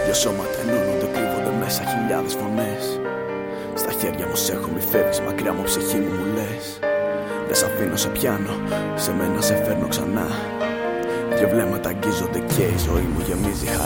Δυο σώματα ενώνονται, κρύβονται μέσα χιλιάδες φωνές. Στα χέρια μου σ' έχω, μη φεύγεις μακριά μου, ψυχή μου, μου λες. Δεν σ' αφήνω, σε πιάνω, σε μένα σε φέρνω ξανά. Δυο βλέμματα αγγίζονται και η ζωή μου γεμίζει χαρά.